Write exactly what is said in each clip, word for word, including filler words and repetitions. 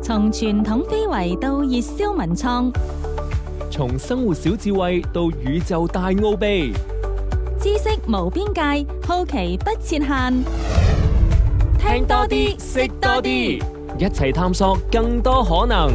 從傳統非遺到熱銷文創， 從生活小智慧到宇宙大奧秘， 知識無邊界，好奇不設限。聽多啲，識多啲， 一齊探索更多可能。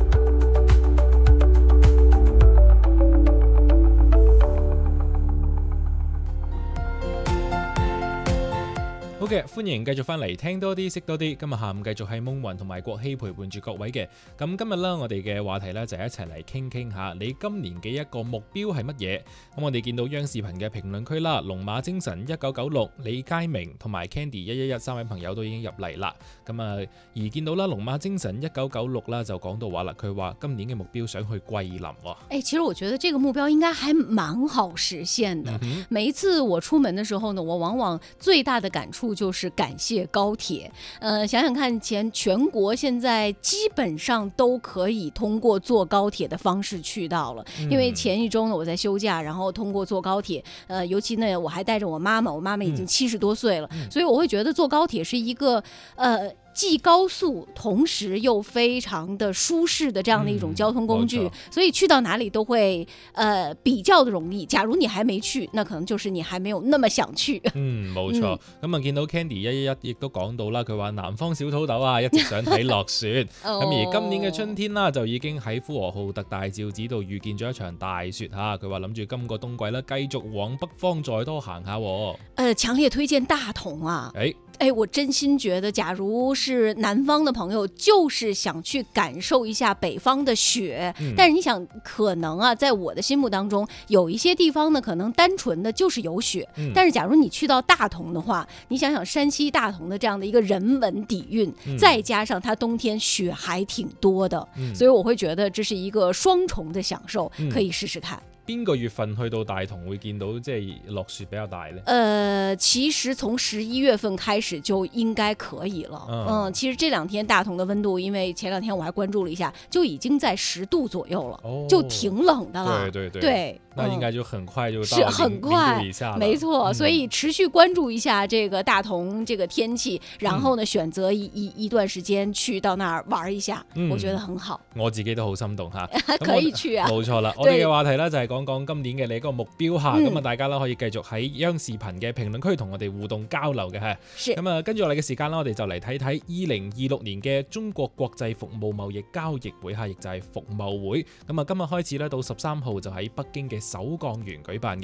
好嘅，歡迎繼續翻嚟聽多啲識多啲。今日下午繼續係夢雲同埋國希陪伴住各位嘅。咁今日呢，我哋嘅話題呢，就係一齊嚟傾傾下你今年嘅一個目標係乜嘢。咁我哋見到央視頻嘅評論區啦，龍馬精神一九九六、李佳明同埋 Candy 一一一三位朋友都已經入嚟啦。咁啊，而見到啦龍馬精神一九九六啦，就講到話啦，佢話今年嘅目標想去桂林喎。 誒，其實我覺得這個目標應該還蠻好實現的。嗯、每一次我出門的時候呢，我往往最大的感觸就是感謝高鐵。呃，想想看，前全國現在基本上都可以通過坐高鐵的方式去到了。因為前一周呢，我在休假，然後通過坐高鐵，呃，尤其呢，我還帶着我媽媽，我媽媽已經七十多歲了，嗯、所以我會覺得坐高鐵是一個，呃。既高速，同時又非常的舒適的這樣的一種交通工具，嗯、所以去到哪裡都會呃比較的容易。假如你還沒去，那可能就是你還沒有那麼想去。嗯，冇錯。咁啊、嗯，見到 Candy 一一一亦都講到啦，佢話南方小土豆啊，一直想睇落雪。咁、哦、而今年嘅春天啦，就已經喺呼和浩特大昭寺度遇見咗一場大雪吓。佢話諗住今個冬季咧，繼續往北方再多行下。呃，強烈推薦大同啊！ 誒。 哎，我真心覺得，假如是南方的朋友，就是想去感受一下北方的雪。嗯、但是你想，可能啊，在我的心目當中，有一些地方呢，可能單純的就是有雪。嗯、但是假如你去到大同的話，你想想山西大同的這樣的一個人文底蘊，嗯、再加上它冬天雪還挺多的，嗯、所以我會覺得這是一個雙重的享受，嗯、可以試試看。 邊個月份去到大同會見到即係落雪比較大呢？ 呃，其實從十一月份開始就應該可以了。嗯，嗯，其實這兩天大同的溫度，因為前兩天我還關注了一下，就已經在十度左右了，哦、就挺冷的了。 對對對。 對， 那應該就很快就到是很快， 零度以下了。 沒錯，嗯、所以持續關注一下這個大同這個天氣，然後呢、嗯、選擇一一一段時間去到那兒玩一下，嗯、我覺得很好。 我自己都好心動吓， 可以去啊。 冇錯啦，我哋嘅話題呢就係講講今年嘅你個目標吓，咁啊、嗯、大家啦可以繼續喺央視頻嘅評論區同我哋互動交流嘅吓。咁啊跟住落嚟嘅時間啦，我哋就嚟睇睇二零二六年嘅中國國際服務貿易交易會吓，亦就係服貿會。咁啊今日開始咧到十三號就喺北京嘅首鋼園舉辦嘅。